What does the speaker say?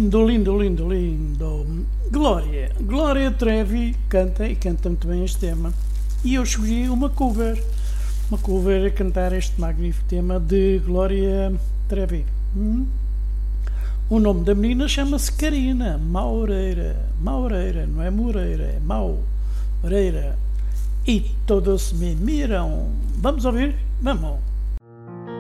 Lindo, lindo, lindo, lindo. Glória Trevi canta e canta muito bem este tema. E eu escolhi uma cover a cantar este magnífico tema de Glória Trevi. O nome da menina chama-se Karina Maureira, não é Moreira, é Maureira. E todos me miram. Vamos ouvir? Vamos.